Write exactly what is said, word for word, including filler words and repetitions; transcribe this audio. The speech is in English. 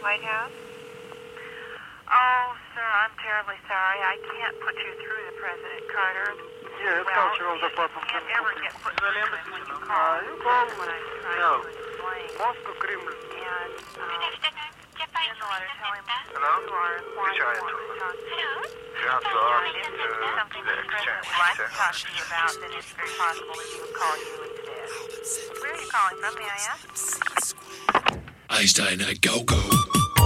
White House? Oh, sir, I'm terribly sorry. I can't put you through to President Carter. Yes, well, cultural you department. can't ever get put through to him when you call. Uh, you call That's what I'm trying no. to explain. Moscow, Kremlin. And, um, in the letter, tell him Hello? you are why you Включается. want to talk to him. Финансово, And if it's something that the President would like to talk to you about, then it's very possible that he would call you instead. Where are you calling from, may I ask? Einstein, go go.